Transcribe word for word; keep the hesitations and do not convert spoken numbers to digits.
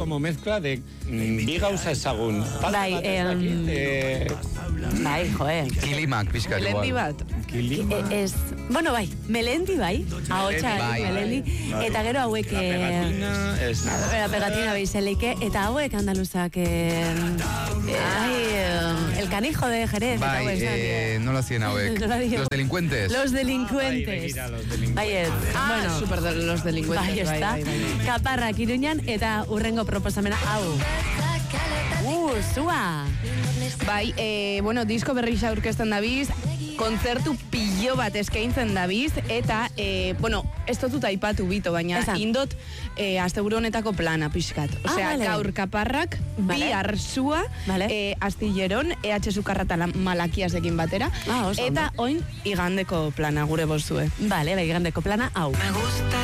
como mezcla de mm, bi gauza ezagun. Bai, em... eh, bai, joe. Kilimak, pixkat Melendi igual. bat. kilima. E, ez, bueno, bai, melendi bai, ahotsa bai, melendi, bai. eta gero hauek... La eh, pegatina, ez. La pegatina beiselike, eta hauek andaluzak, eh, eh, ai, eh, el canijo de Jerez, eta Bai, hauek, eh, no lo hacían hauek. Nola dio? Los delincuentes. Los Bai, delincuentes. begira, los delincuentes. Bai, ez, Ah, bueno, super de los delincuentes. bai, ez da, bai, bai, bai. Kaparrak Iruñan, eta urrengo proposamena hau. Uh, zua! Bai, eh, bueno, disko berri aurkezten dabiz, kontzertu pilo bat eskaintzen dabiz, eta, eh, bueno, ez dut aipatu bito, baina Esan. indot eh, asteburu honetako plana pixkat. Ah, Osea, vale. gaur kaparrak, Vale. bi arzua, Vale. eh, astilleron, E H Sukarra eta la- Malakiasekin batera, Ah, oso ondo. eta oin igandeko plana gure bozue. Vale, bai, grandeko plana hau. Me gusta